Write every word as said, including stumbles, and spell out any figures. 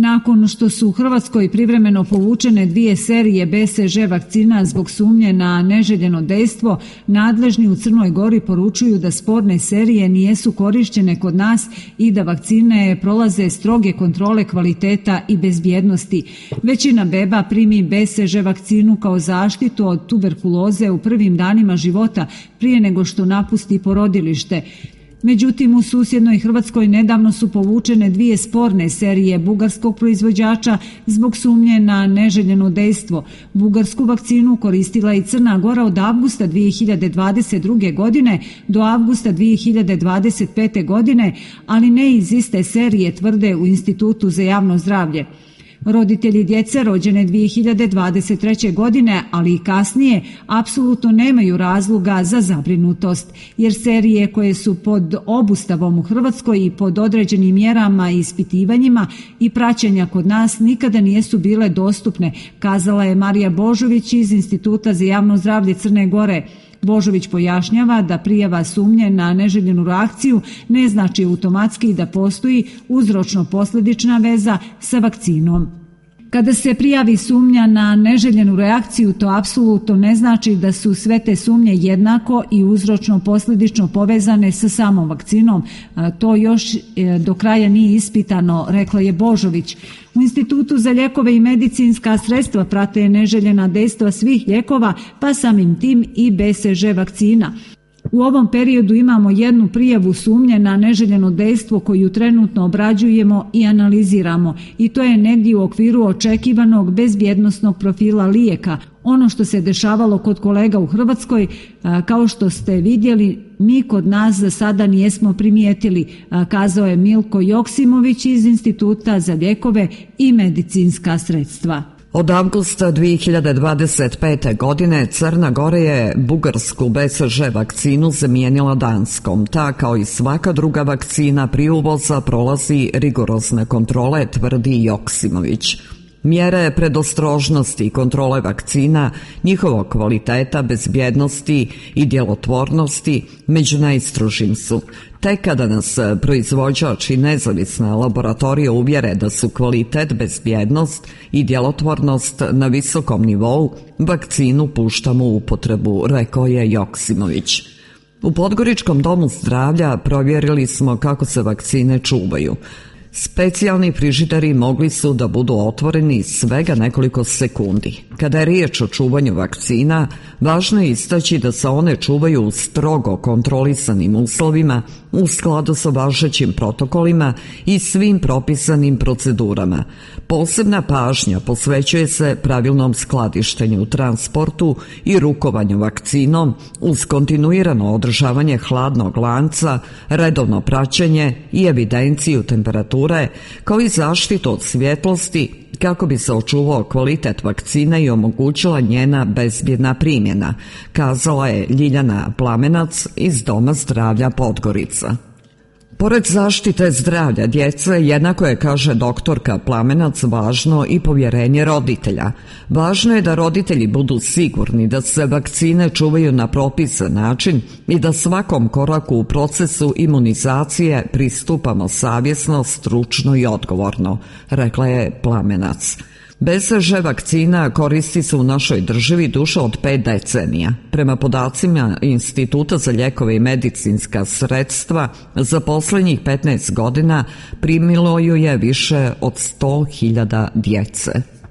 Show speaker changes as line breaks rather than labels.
Nakon što su u Hrvatskoj privremeno povučene dvije serije B C G vakcina zbog sumnje na neželjeno dejstvo, nadležni u Crnoj Gori poručuju da sporne serije nijesu korišćene kod nas i da vakcine prolaze stroge kontrole kvaliteta i bezbjednosti. Većina beba primi B C G vakcinu kao zaštitu od tuberkuloze u prvim danima života prije nego što napusti porodilište. Međutim, u susjednoj Hrvatskoj nedavno su povučene dvije sporne serije bugarskog proizvođača zbog sumnje na neželjeno dejstvo. Bugarsku vakcinu koristila i Crna Gora od avgusta dvije hiljade dvadeset druge. godine do avgusta dvije hiljade dvadeset pete. godine, ali ne iz iste serije, tvrde u Institutu za javno zdravlje. Roditelji djece rođene dvije hiljade dvadeset treće. godine, ali i kasnije, apsolutno nemaju razloga za zabrinutost, jer serije koje su pod obustavom u Hrvatskoj i pod određenim mjerama i ispitivanjima i praćenja kod nas nikada nijesu bile dostupne, kazala je Marija Božović iz Instituta za javno zdravlje Crne Gore. Božović pojašnjava da prijava sumnje na neželjenu reakciju ne znači automatski da postoji uzročno-posljedična veza sa vakcinom. Kada se prijavi sumnja na neželjenu reakciju, to apsolutno ne znači da su sve te sumnje jednako i uzročno-posljedično povezane sa samom vakcinom. To još do kraja nije ispitano, rekla je Božović. U Institutu za lijekove i medicinska sredstva prate neželjena dejstva svih lijekova, pa samim tim i B C G vakcina. U ovom periodu imamo jednu prijavu sumnje na neželjeno dejstvo koju trenutno obrađujemo i analiziramo i to je negdje u okviru očekivanog bezbjednosnog profila lijeka. Ono što se dešavalo kod kolega u Hrvatskoj, kao što ste vidjeli, mi kod nas za sada nijesmo primijetili, kazao je Milko Joksimović iz Instituta za lijekove i medicinska sredstva.
Od avgusta dvije hiljade dvadeset pete. godine Crna Gora je bugarsku B C G vakcinu zamijenila danskom. Ta, kao i svaka druga vakcina prije uvoza, prolazi rigorozne kontrole, tvrdi Joksimović. Mjere predostrožnosti i kontrole vakcina, njihovog kvaliteta, bezbjednosti i djelotvornosti među najstrožim su. Tek kada nas proizvođač i nezavisna laboratorija uvjere da su kvalitet, bezbjednost i djelotvornost na visokom nivou, vakcinu puštamo u upotrebu, rekao je Joksimović. U Podgoričkom domu zdravlja provjerili smo kako se vakcine čuvaju. Specijalni frižideri mogli su da budu otvoreni svega nekoliko sekundi. Kada je riječ o čuvanju vakcina, važno je istaći da se one čuvaju u strogo kontrolisanim uslovima, u skladu sa važećim protokolima i svim propisanim procedurama. Posebna pažnja posvećuje se pravilnom skladištenju, transportu i rukovanju vakcinom uz kontinuirano održavanje hladnog lanca, redovno praćenje i evidenciju temperature, kao i zaštitu od svjetlosti kako bi se očuvao kvalitet vakcina i omogućila njena bezbjedna primjena, kazala je Ljiljana Plamenac iz Doma zdravlja Podgorica. Pored zaštite zdravlja djece, jednako je, kaže doktorka Plamenac, važno i povjerenje roditelja. Važno je da roditelji budu sigurni da se vakcine čuvaju na propisan način i da svakom koraku u procesu imunizacije pristupamo savjesno, stručno i odgovorno, rekla je Plamenac. B C G vakcina koristi se u našoj državi duže od pet decenija. Prema podacima Instituta za lijekove i medicinska sredstva, za posljednjih petnaest godina primilo ju je više od sto hiljada djece.